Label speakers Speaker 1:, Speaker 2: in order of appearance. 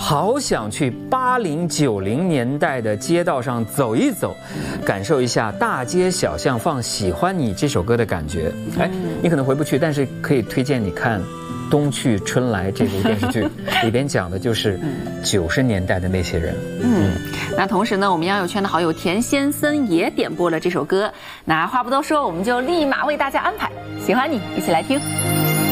Speaker 1: 好想去80、90年代的街道上走一走，感受一下大街小巷放《喜欢你》这首歌的感觉。哎，你可能回不去，但是可以推荐你看《冬去春来》这部电视剧，里边讲的就是90年代的那些人。
Speaker 2: 那同时呢，我们央友圈的好友田先生也点播了这首歌。那话不多说，我们就立马为大家安排《喜欢你》，一起来听。